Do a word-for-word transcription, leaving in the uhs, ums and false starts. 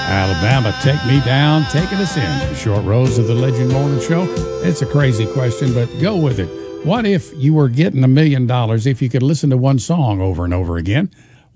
Alabama, take me down, taking us in. Short rows of the Legend Morning Show. It's a crazy question, but go with it. What if you were getting a million dollars if you could listen to one song over and over again?